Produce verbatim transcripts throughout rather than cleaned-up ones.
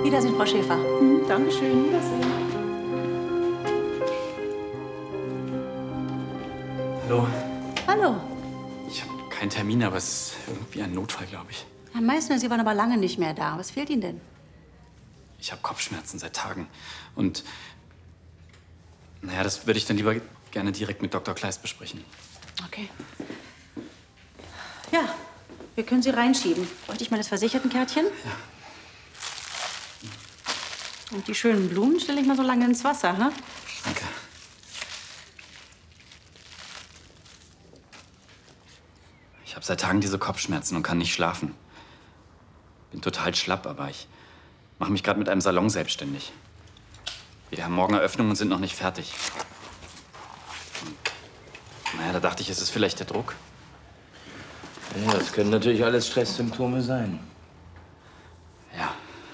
Wiedersehen, Frau Schäfer. Hm, Dankeschön. Wiedersehen. Hallo. Hallo. Ich habe keinen Termin, aber es ist irgendwie ein Notfall, glaube ich. Herr Meißner, Sie waren aber lange nicht mehr da. Was fehlt Ihnen denn? Ich habe Kopfschmerzen seit Tagen. Und naja, das würde ich dann lieber gerne direkt mit Doktor Kleist besprechen. Okay. Ja, wir können Sie reinschieben. Bräuchte ich mal das Versichertenkärtchen? Ja. Und die schönen Blumen stelle ich mal so lange ins Wasser, ne? Danke. Ich habe seit Tagen diese Kopfschmerzen und kann nicht schlafen. Bin total schlapp, aber ich mache mich gerade mit einem Salon selbstständig. Wir haben morgen Eröffnung und sind noch nicht fertig. Und, naja, da dachte ich, es ist vielleicht der Druck. Ja, das können natürlich alles Stresssymptome sein. Ja.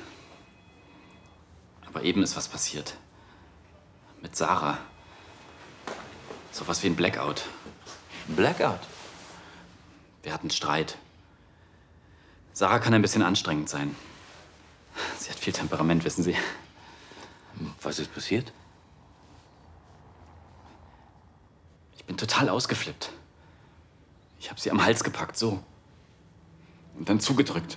Aber eben ist was passiert. Mit Sarah. Sowas wie ein Blackout. Blackout? Wir hatten Streit. Sarah kann ein bisschen anstrengend sein. Sie hat viel Temperament, wissen Sie. Was ist passiert? Ich bin total ausgeflippt. Ich habe sie am Hals gepackt, so. Und dann zugedrückt.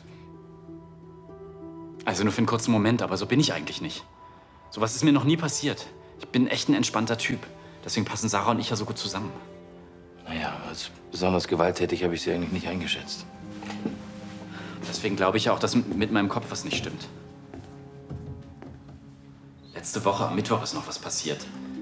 Also nur für einen kurzen Moment, aber so bin ich eigentlich nicht. Sowas ist mir noch nie passiert. Ich bin echt ein entspannter Typ. Deswegen passen Sarah und ich ja so gut zusammen. Naja, als besonders gewalttätig habe ich sie eigentlich nicht eingeschätzt. Deswegen glaube ich ja auch, dass mit meinem Kopf was nicht stimmt. Letzte Woche am Mittwoch ist noch was passiert.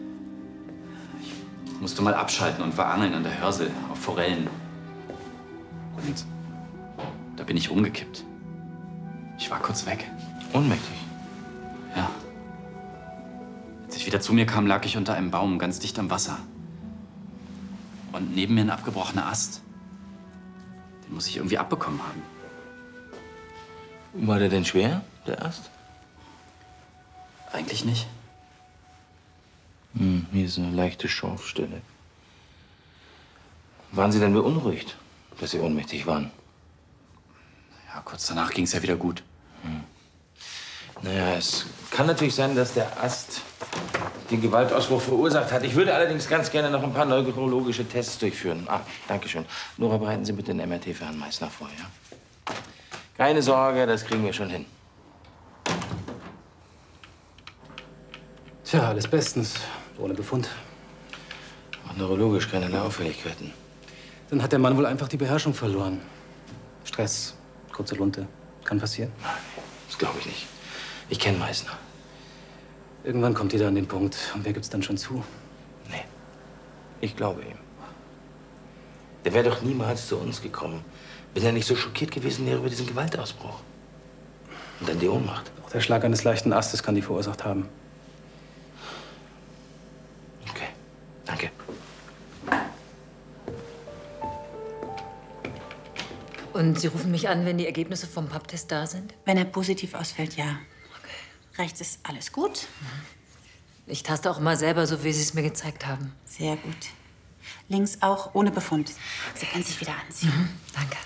Ich musste mal abschalten und war angeln an der Hörsel auf Forellen. Und da bin ich umgekippt. Ich war kurz weg. Ohnmächtig? Ja. Als ich wieder zu mir kam, lag ich unter einem Baum, ganz dicht am Wasser. Und neben mir ein abgebrochener Ast. Den muss ich irgendwie abbekommen haben. War der denn schwer, der Ast? Eigentlich nicht. Hm, hier ist eine leichte Schorfstelle. Waren Sie denn beunruhigt, dass Sie ohnmächtig waren? Ja, kurz danach ging es ja wieder gut. Hm. Naja, es kann natürlich sein, dass der Ast den Gewaltausbruch verursacht hat. Ich würde allerdings ganz gerne noch ein paar neurologische Tests durchführen. Ah, danke schön. Nora, bereiten Sie bitte den M R T für Herrn Meißner vor, ja? Keine Sorge, das kriegen wir schon hin. Tja, alles bestens. Ohne Befund. Und neurologisch keinerlei Auffälligkeiten. Dann hat der Mann wohl einfach die Beherrschung verloren. Stress, kurze Lunte. Kann passieren. Nein, das glaube ich nicht. Ich kenne Meißner. Irgendwann kommt jeder an den Punkt. Und wer gibt's dann schon zu? Nee, ich glaube ihm. Der wäre doch niemals zu uns gekommen, wenn er nicht so schockiert gewesen wäre über diesen Gewaltausbruch. Und dann die Ohnmacht. Auch der Schlag eines leichten Astes kann die verursacht haben. Okay, danke. Und Sie rufen mich an, wenn die Ergebnisse vom Pap-Test da sind? Wenn er positiv ausfällt, ja. Okay. Rechts ist alles gut. Ich taste auch mal selber, so wie Sie es mir gezeigt haben. Sehr gut. Links auch ohne Befund. Sie können sich wieder anziehen. Mhm, danke.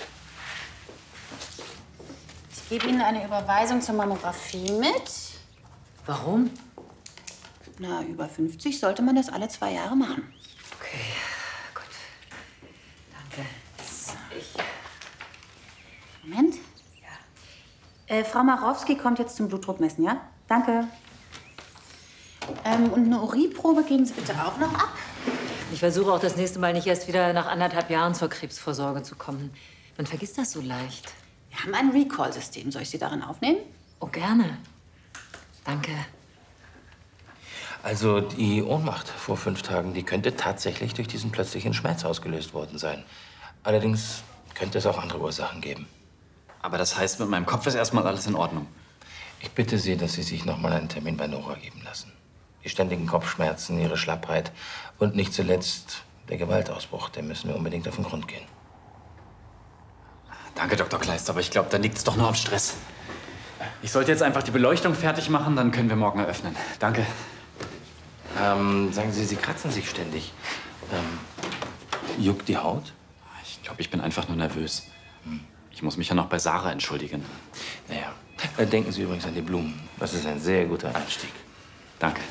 Ich gebe Ihnen eine Überweisung zur Mammographie mit. Warum? Na, über fünfzig sollte man das alle zwei Jahre machen. Okay, gut. Danke. So. Moment. Ja. Äh, Frau Marowski kommt jetzt zum Blutdruckmessen, ja? Danke. Ähm, und eine Urinprobe geben Sie bitte auch noch ab. Ich versuche auch das nächste Mal nicht erst wieder nach anderthalb Jahren zur Krebsvorsorge zu kommen. Man vergisst das so leicht. Wir haben ein Recall-System. Soll ich Sie darin aufnehmen? Oh, gerne. Danke. Also die Ohnmacht vor fünf Tagen, die könnte tatsächlich durch diesen plötzlichen Schmerz ausgelöst worden sein. Allerdings könnte es auch andere Ursachen geben. Aber das heißt, mit meinem Kopf ist erstmal alles in Ordnung. Ich bitte Sie, dass Sie sich noch mal einen Termin bei Nora geben lassen. Die ständigen Kopfschmerzen, Ihre Schlappheit und nicht zuletzt der Gewaltausbruch, dem müssen wir unbedingt auf den Grund gehen. Danke, Doktor Kleist, aber ich glaube, da liegt es doch nur am Stress. Ich sollte jetzt einfach die Beleuchtung fertig machen, dann können wir morgen eröffnen. Danke. Ähm, sagen Sie, Sie kratzen sich ständig. Ähm, juckt die Haut? Ich glaube, ich bin einfach nur nervös. Ich muss mich ja noch bei Sarah entschuldigen. Naja, Äh, denken Sie übrigens an die Blumen. Das ist ein sehr guter Einstieg. Danke.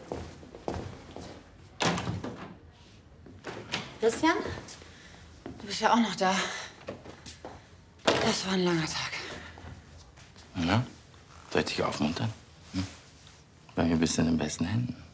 Christian? Du bist ja auch noch da. Das war ein langer Tag. Na, soll ich dich aufmuntern? Hm? Bei mir bist du in den besten Händen.